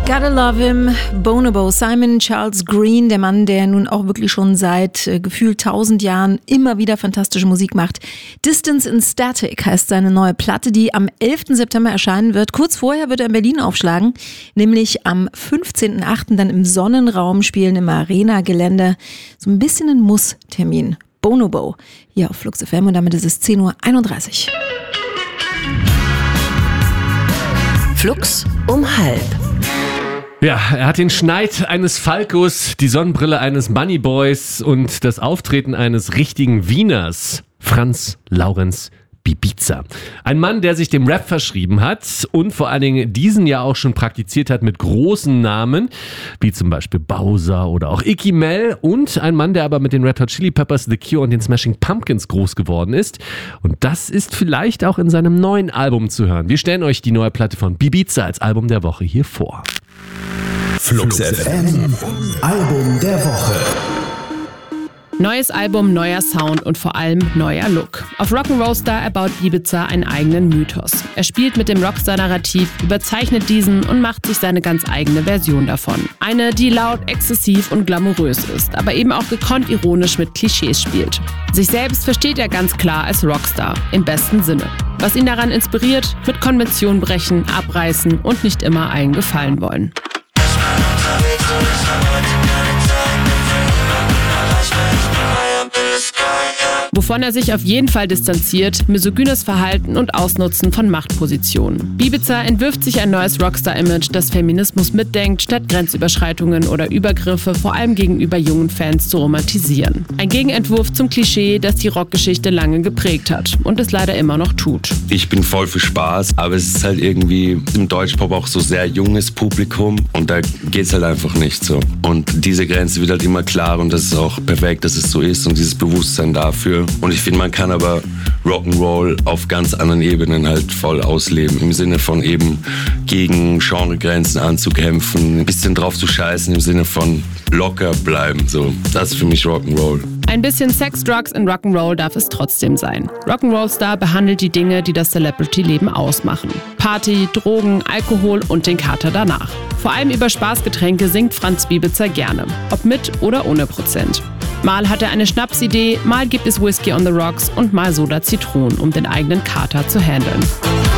Gotta Love Him, Bonobo, Simon Charles Green, der Mann, der nun auch wirklich schon seit gefühlt 1000 Jahren immer wieder fantastische Musik macht. Distance in Static heißt seine neue Platte, die am 11. September erscheinen wird. Kurz vorher wird er in Berlin aufschlagen, nämlich am 15.8. dann im Sonnenraum spielen im Arena-Gelände. So ein bisschen ein Muss-Termin. Bonobo, hier auf Flux FM und damit ist es 10.31 Uhr. Flux um 12:30. Ja, er hat den Schneid eines Falcos, die Sonnenbrille eines Moneyboys und das Auftreten eines richtigen Wieners. Franz Laurenz Bibiza. Ein Mann, der sich dem Rap verschrieben hat und vor allen Dingen diesen Jahr auch schon praktiziert hat mit großen Namen, wie zum Beispiel Bowser oder auch Icky Mel, und ein Mann, der aber mit den Red Hot Chili Peppers, The Cure und den Smashing Pumpkins groß geworden ist. Und das ist vielleicht auch in seinem neuen Album zu hören. Wir stellen euch die neue Platte von Bibiza als Album der Woche hier vor. Flux FM, Album der Woche. Neues Album, neuer Sound und vor allem neuer Look. Auf Rock'n'Roll-Star erbaut Bibiza einen eigenen Mythos. Er spielt mit dem Rockstar-Narrativ, überzeichnet diesen und macht sich seine ganz eigene Version davon. Eine, die laut, exzessiv und glamourös ist, aber eben auch gekonnt ironisch mit Klischees spielt. Sich selbst versteht er ganz klar als Rockstar, im besten Sinne. Was ihn daran inspiriert, mit Konventionen brechen, abreißen und nicht immer allen gefallen wollen. Wovon er sich auf jeden Fall distanziert, misogynes Verhalten und Ausnutzen von Machtpositionen. Bibiza entwirft sich ein neues Rockstar-Image, das Feminismus mitdenkt, statt Grenzüberschreitungen oder Übergriffe vor allem gegenüber jungen Fans zu romantisieren. Ein Gegenentwurf zum Klischee, das die Rockgeschichte lange geprägt hat und es leider immer noch tut. Ich bin voll für Spaß, aber es ist halt irgendwie im Deutschpop auch so sehr junges Publikum und da geht's halt einfach nicht so. Und diese Grenze wird halt immer klarer und das ist auch perfekt, dass es so ist und dieses Bewusstsein dafür. Und ich finde, man kann aber Rock'n'Roll auf ganz anderen Ebenen halt voll ausleben. Im Sinne von eben gegen Genregrenzen anzukämpfen, ein bisschen drauf zu scheißen, im Sinne von locker bleiben. So, das ist für mich Rock'n'Roll. Ein bisschen Sex, Drugs und Rock'n'Roll darf es trotzdem sein. Rock'n'Roll-Star behandelt die Dinge, die das Celebrity-Leben ausmachen. Party, Drogen, Alkohol und den Kater danach. Vor allem über Spaßgetränke singt Franz Bibiza gerne, ob mit oder ohne Prozent. Mal hat er eine Schnapsidee, mal gibt es Whisky on the Rocks und mal Soda Zitron, um den eigenen Kater zu handeln.